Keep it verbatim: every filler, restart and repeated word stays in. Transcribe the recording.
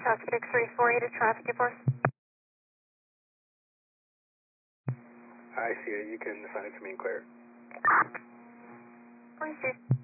six three four eight, traffic report. I see it. You can assign it to me and clear. Point two.